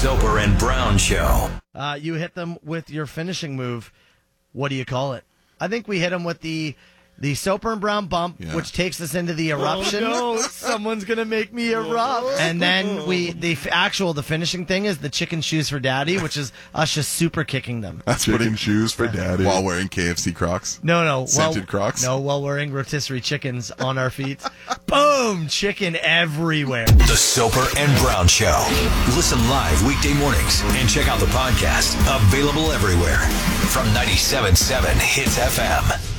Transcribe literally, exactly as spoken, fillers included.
Soper and Brown Show. Uh, you hit them with your finishing move. What do you call it? I think we hit them with the the Soper and Brown bump, yeah. which takes us into the eruption. Oh, no, someone's going to make me erupt. And then we the f- actual, the finishing thing is the chicken shoes for daddy, which is us just super kicking them. That's chicken putting shoes for daddy. While wearing K F C Crocs? No, no. Scented while, Crocs? No, while wearing rotisserie chickens on our feet. Boom! Chicken everywhere. The Soper and Brown Show. Listen live weekday mornings and check out the podcast. Available everywhere from ninety-seven point seven Hits F M.